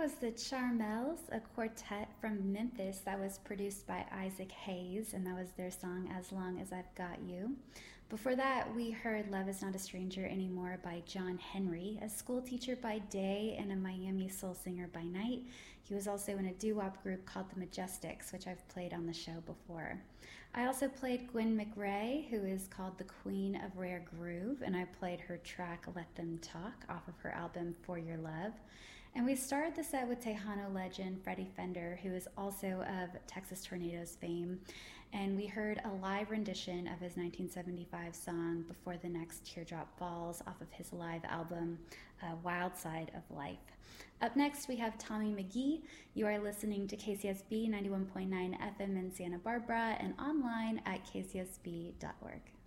was the Charmels, a quartet from Memphis that was produced by Isaac Hayes, and that was their song As Long as I've Got You. Before that, we heard Love Is Not a Stranger Anymore by John Henry, a school teacher by day and a Miami soul singer by night. He was also in a doo-wop group called the Majestics, which I've played on the show before. I also played Gwen McRae, who is called the Queen of Rare Groove, and I played her track Let Them Talk off of her album For Your Love. And we started the set with Tejano legend Freddie Fender, who is also of Texas Tornadoes fame. And we heard a live rendition of his 1975 song Before the Next Teardrop Falls off of his live album Wild Side of Life. Up next, we have Tommy McGee. You are listening to KCSB 91.9 FM in Santa Barbara and online at kcsb.org.